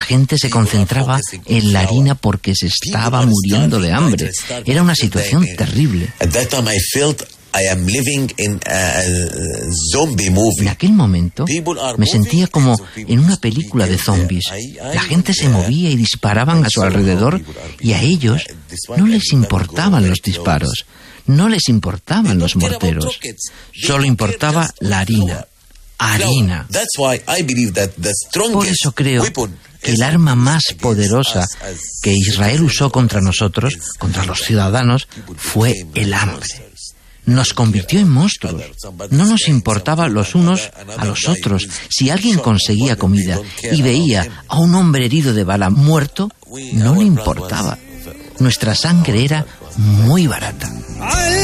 gente se concentraba en la harina porque se estaba muriendo de hambre. Era una situación terrible. En aquel momento me sentía como en una película de zombies. La gente se movía y disparaban a su alrededor y a ellos no les importaban los disparos, no les importaban los morteros, solo importaba la harina. Harina. Por eso creo que el arma más poderosa que Israel usó contra nosotros, contra los ciudadanos, fue el hambre. Nos convirtió en monstruos. No nos importaba los unos a los otros. Si alguien conseguía comida y veía a un hombre herido de bala muerto, no le importaba. Nuestra sangre era muy barata.